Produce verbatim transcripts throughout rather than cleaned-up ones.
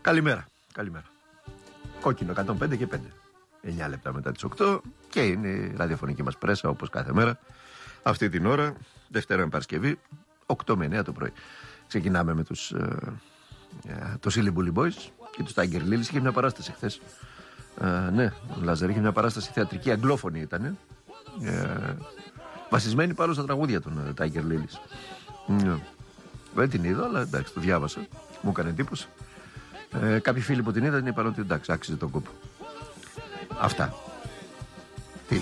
Καλημέρα, καλημέρα. Κόκκινο εκατόν πέντε και πέντε. εννιά λεπτά μετά τις οκτώ και είναι η ραδιοφωνική μας πρέσα όπως κάθε μέρα. Αυτή την ώρα, Δευτέρα με Παρασκευή, οκτώ με εννιά το πρωί. Ξεκινάμε με τους ε, ε, το Silly Bully Boys και τους Tiger Lilies. Είχε μια παράσταση χθες. Ε, ναι, ο Λάζαρ είχε μια παράσταση θεατρική, αγγλόφωνη ήταν. Ε, βασισμένη πάνω στα τραγούδια των ε, Tiger Lilies. Ε, δεν την είδα, αλλά εντάξει, το διάβασα. Μου έκανε εντύπωση. Ε, κάποιοι φίλοι που την είδαν είπαν ότι εντάξει, άξιζε τον κόπο. Αυτά. Τι.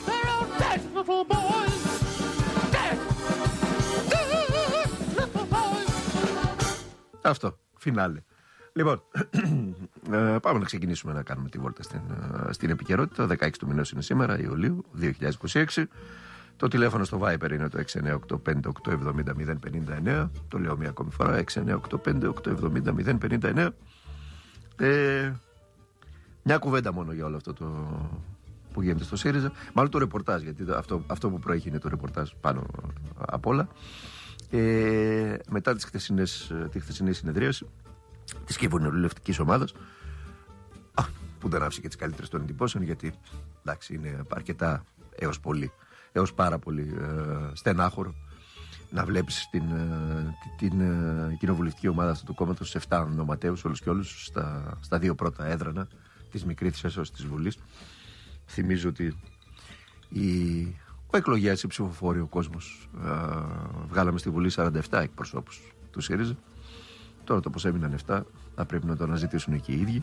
Αυτό. Φινάλε. Λοιπόν, ε, πάμε να ξεκινήσουμε να κάνουμε τη βόλτα στην, στην επικαιρότητα. δεκαέξι του μηνός είναι σήμερα, Ιουλίου δύο χιλιάδες είκοσι έξι. Το τηλέφωνο στο Viber είναι το έξι εννιά οκτώ πέντε οκτώ επτά μηδέν μηδέν πενήντα εννέα. Το λέω μια ακόμη φορά, έξι εννιά οκτώ πέντε οκτώ επτά μηδέν μηδέν πενήντα εννέα. Ε, μια κουβέντα μόνο για όλο αυτό το που γίνεται στο ΣΥΡΙΖΑ. Μάλλον το ρεπορτάζ, γιατί το, αυτό, αυτό που προέχει είναι το ρεπορτάζ πάνω απ' όλα. Ε, μετά τις χθεσινές, τη χθεσινή συνεδρίαση της κοινοβουλευτικής ομάδας, α, που δεν άφησε και τις καλύτερες των εντυπώσεων, γιατί εντάξει, είναι αρκετά έως πολύ, έως πάρα πολύ ε, στενάχωρο να βλέπεις την, ε, την, την ε, κοινοβουλευτική ομάδα αυτού του κόμματος σε επτά νοματέους όλους και όλους στα, στα δύο πρώτα έδρανα της μικρής θέσεως της Βουλής. Θυμίζω ότι η, ο εκλογές, οι ψηφοφόροι, ο κόσμος, ε, βγάλαμε στη Βουλή σαράντα επτά εκπροσώπους του ΣΥΡΙΖΑ. Τώρα το πως έμειναν επτά θα πρέπει να το αναζητήσουν και οι ίδιοι.